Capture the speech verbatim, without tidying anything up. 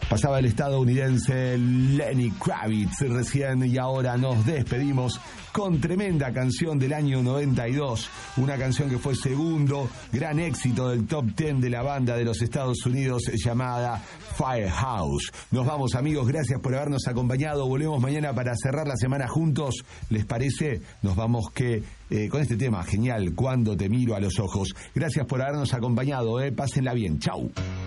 Pasaba el estadounidense Lenny Kravitz recién y ahora nos despedimos con tremenda canción del año noventa y dos, una canción que fue segundo gran éxito del top diez de la banda de los Estados Unidos llamada Firehouse. Nos vamos, amigos, gracias por habernos acompañado. Volvemos mañana para cerrar la semana juntos. ¿Les parece? Nos vamos que eh, con este tema genial, Cuando te miro a los ojos. Gracias por habernos acompañado, eh. Pásenla bien. Chau.